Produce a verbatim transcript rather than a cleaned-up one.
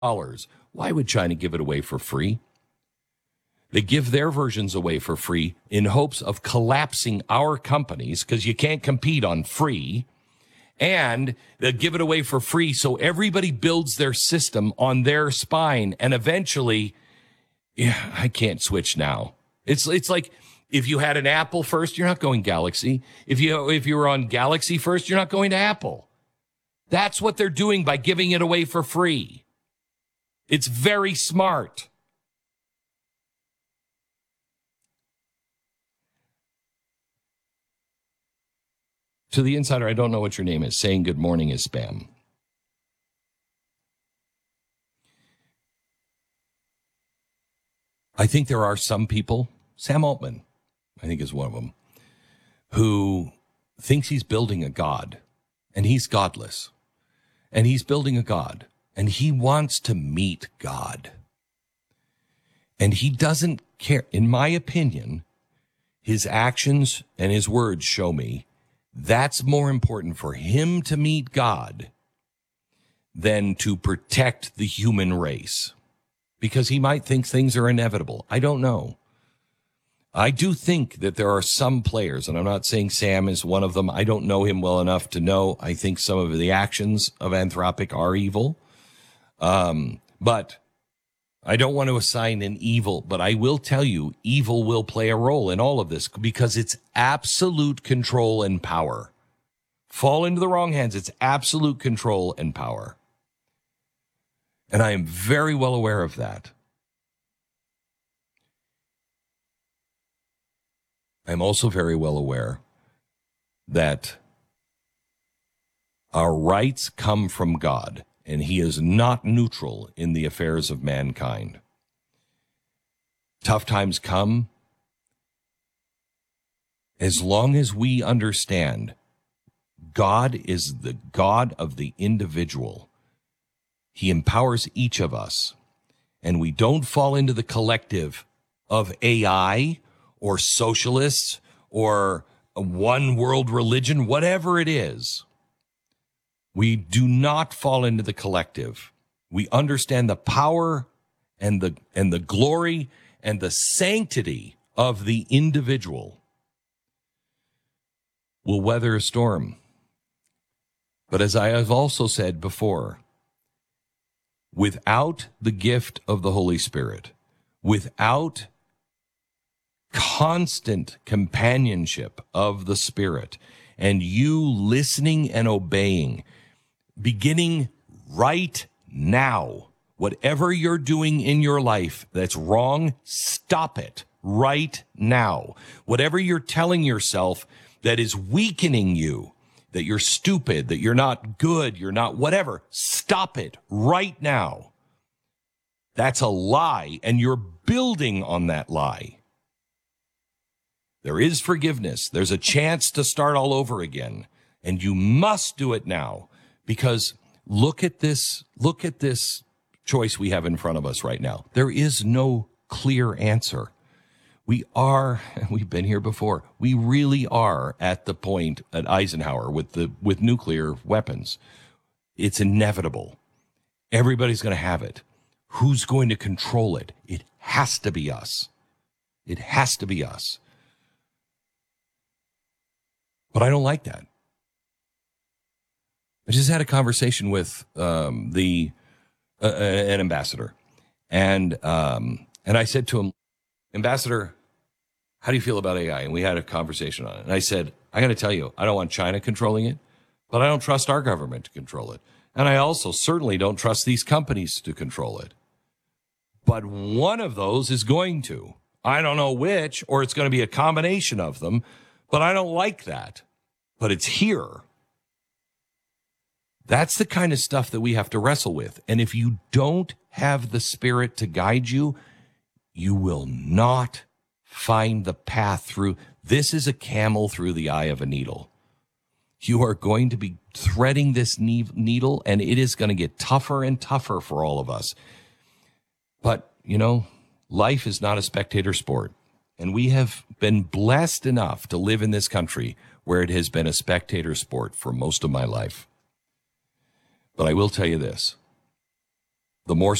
dollars. Why would China give it away for free? They give their versions away for free in hopes of collapsing our companies because you can't compete on free. And they give it away for free so everybody builds their system on their spine. And eventually, yeah, I can't switch now. It's it's like if you had an Apple first, you're not going Galaxy. If you if you were on Galaxy first, you're not going to Apple. That's what they're doing by giving it away for free. It's very smart. To the insider, I don't know what your name is. Saying good morning is spam. I think there are some people, Sam Altman, I think is one of them, who thinks he's building a god, and he's godless. And he's building a god, and he wants to meet God. And he doesn't care. In my opinion, his actions and his words show me that's more important for him to meet God than to protect the human race. Because he might think things are inevitable. I don't know. I do think that there are some players, and I'm not saying Sam is one of them. I don't know him well enough to know. I think some of the actions of Anthropic are evil. Um, but I don't want to assign an evil, but I will tell you, evil will play a role in all of this because it's absolute control and power. Fall into the wrong hands, it's absolute control and power. And I am very well aware of that. I'm also very well aware that our rights come from God, and he is not neutral in the affairs of mankind. Tough times come. As long as we understand God is the God of the individual, he empowers each of us, and we don't fall into the collective of A I or socialists or a one world religion, whatever it is. We do not fall into the collective. We understand the power and the and the glory and the sanctity of the individual. We'll weather a storm. But as I have also said before, without the gift of the Holy Spirit, without constant companionship of the Spirit, and you listening and obeying, beginning right now, whatever you're doing in your life that's wrong, stop it right now. Whatever you're telling yourself that is weakening you, that you're stupid, that you're not good, you're not whatever, stop it right now. That's a lie, and you're building on that lie. There is forgiveness. There's a chance to start all over again, and you must do it now, because look at this, look at this choice we have in front of us right now. There is no clear answer. We are, we've been here before, we really are at the point at Eisenhower with the with nuclear weapons. It's inevitable. Everybody's going to have it. Who's going to control it? It has to be us. It has to be us. But I don't like that. I just had a conversation with um, the uh, an ambassador, and um, and I said to him, Ambassador, how do you feel about A I? And we had a conversation on it. And I said, I got to tell you, I don't want China controlling it, but I don't trust our government to control it. And I also certainly don't trust these companies to control it. But one of those is going to. I don't know which, or it's going to be a combination of them, but I don't like that. But it's here. That's the kind of stuff that we have to wrestle with. And if you don't have the Spirit to guide you, you will not find the path through. This is a camel through the eye of a needle. You are going to be threading this needle, and it is going to get tougher and tougher for all of us. But, you know, life is not a spectator sport. And we have been blessed enough to live in this country where it has been a spectator sport for most of my life. But I will tell you this. the more